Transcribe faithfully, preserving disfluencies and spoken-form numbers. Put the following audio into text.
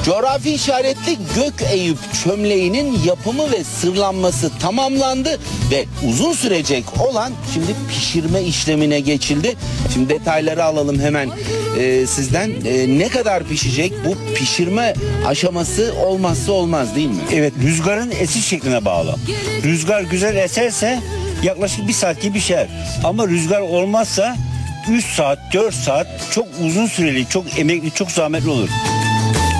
Coğrafi işaretli Gök Eyüp çömleğinin yapımı ve sırlanması tamamlandı ve uzun sürecek olan şimdi pişirme işlemine geçildi. Şimdi detayları alalım hemen e, sizden. E, ne kadar pişecek? Bu pişirme aşaması olmazsa olmaz değil mi? Evet, rüzgarın esiş şekline bağlı. Rüzgar güzel eserse yaklaşık bir saat gibi pişer. Ama rüzgar olmazsa üç saat, dört saat çok uzun süreli, çok emekli, çok zahmetli olur.